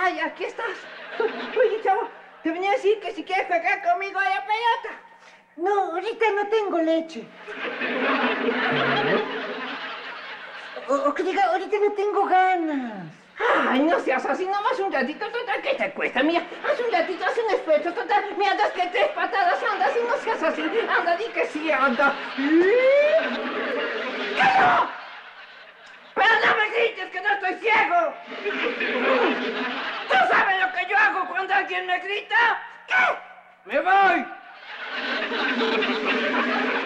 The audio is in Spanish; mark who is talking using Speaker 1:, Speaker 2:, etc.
Speaker 1: Ay, aquí estás. Oye, chavo, te venía a decir que si quieres jugar conmigo a la pelota.
Speaker 2: No, ahorita no tengo leche. O que diga, ahorita no tengo ganas.
Speaker 1: Ay, no seas así, nomás un ratito, total, ¿qué te cuesta? Mira, haz un ratito, haz un esfuerzo, total, mira, das que 3 patadas, anda, si no seas así, anda, di que sí, anda. ¡Que no! ¡Pero no me grites, que no estoy ciego! ¿Tú sabes lo que yo hago cuando alguien me grita? ¿Qué? ¡Me voy!